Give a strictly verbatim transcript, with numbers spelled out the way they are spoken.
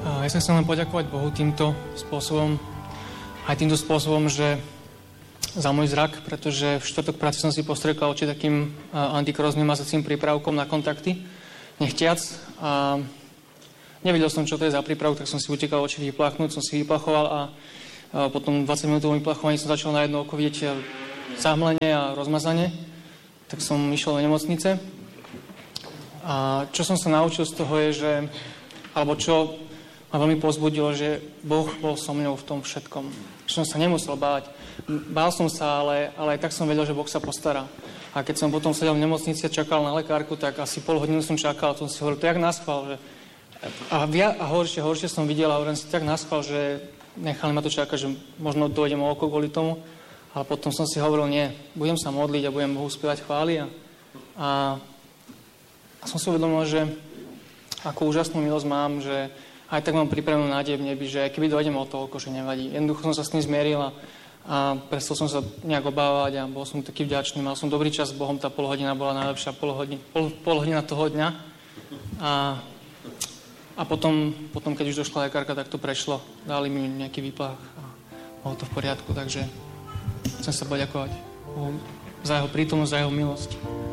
Ja sa chcem len poďakovať Bohu týmto spôsobom, aj týmto spôsobom, že za môj zrak, pretože v štvrtok práci som si postriekal oči takým antikróznym mazacím prípravkom na kontakty, nechtiac. A nevedel som, čo to je za prípravok, tak som si utekal oči vypláchnuť, som si vyplachoval a potom dvadsaťminútovom vyplachovaní som začal na jedno oko vidieť zahmlenie a rozmazanie. Tak som išiel do nemocnice. A čo som sa naučil z toho je, že, alebo čo ma veľmi povzbudilo, že Boh bol so mňou v tom všetkom. Že som sa nemusel báť. Bál som sa, ale, ale aj tak som vedel, že Boh sa postará. A keď som potom sedel v nemocnici a čakal na lekárku, tak asi pol hodinu som čakal a som si hovoril, to jak naschval, že... A, via, a horšie, horšie som videl a hovorím si tak naschval, že nechali ma to čakať, že možno dojdem o oko kvôli tomu. Ale potom som si hovoril, nie, budem sa modliť a budem Bohu spievať chvály. A, a, a som si uvedomil, že akú úžasnú milosť mám, že aj tak mám pripravenú nádej v nebi, že keby dojdem o to oko, že nevadí. Jednoducho som sa s tým zmieril a A prestal som sa nejak obávať a bol som taký vďačný. Mal som dobrý čas s Bohom, tá pol hodina bola najlepšia pol, hodin, pol, pol hodina toho dňa. A, a potom, potom, keď už došla lekárka, tak to prešlo. Dali mi nejaký výplach a bolo to v poriadku. Takže chcem sa poďakovať Bohu za jeho prítomnosť, za jeho milosť.